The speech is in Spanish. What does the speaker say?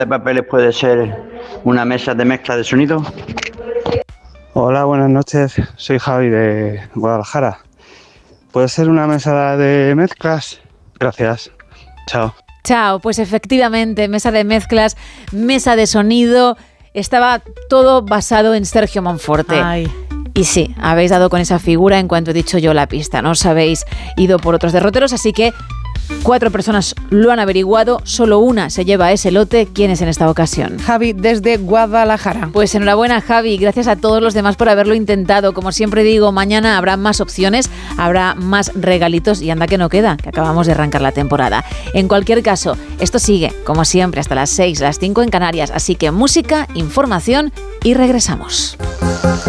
de papeles puede ser una mesa de mezcla de sonido. Hola, buenas noches. Soy Javi de Guadalajara. ¿Puede ser una mesa de mezclas? Gracias. Chao. Chao, pues efectivamente, mesa de mezclas, mesa de sonido, estaba todo basado en Sergio Monforte. Ay. Y sí, habéis dado con esa figura en cuanto he dicho yo la pista, no os habéis ido por otros derroteros, así que 4 personas lo han averiguado, solo una se lleva ese lote. ¿Quién es en esta ocasión? Javi, desde Guadalajara. Pues enhorabuena, Javi, gracias a todos los demás por haberlo intentado. Como siempre digo, mañana habrá más opciones, habrá más regalitos y anda que no queda, que acabamos de arrancar la temporada. En cualquier caso, esto sigue, como siempre, hasta las 6, las 5 en Canarias, así que música, información y regresamos.